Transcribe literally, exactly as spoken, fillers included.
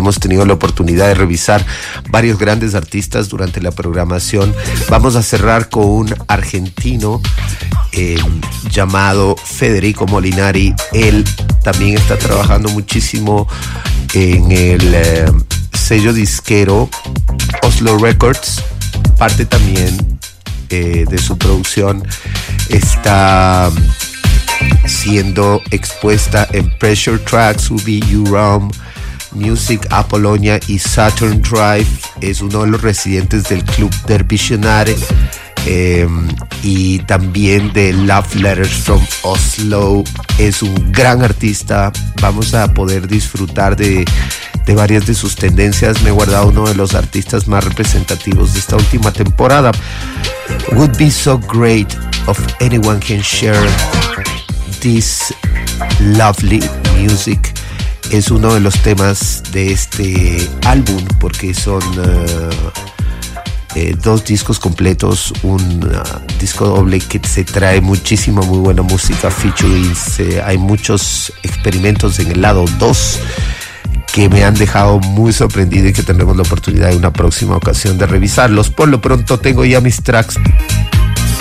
hemos tenido la oportunidad de revisar varios grandes artistas durante la programación. Vamos a cerrar con un argentino eh, llamado Federico Molinari. Él también está trabajando muchísimo en el eh, sello disquero Oslo Records. Parte también eh, de su producción está siendo expuesta en Pressure Tracks, U B U Realm, Music Apollonia y Saturn Drive. Es uno de los residentes del Club der Visionare eh, y también de Love Letters from Oslo. Es un gran artista. Vamos a poder disfrutar de, de varias de sus tendencias. Me he guardado uno de los artistas más representativos de esta última temporada. Would be so great if anyone can share this lovely music. Es uno de los temas de este álbum porque son uh, eh, dos discos completos, un uh, disco doble que se trae muchísima muy buena música, featurings. Eh, hay muchos experimentos en el lado dos que me han dejado muy sorprendido y que tendremos la oportunidad en una próxima ocasión de revisarlos. Por lo pronto tengo ya mis tracks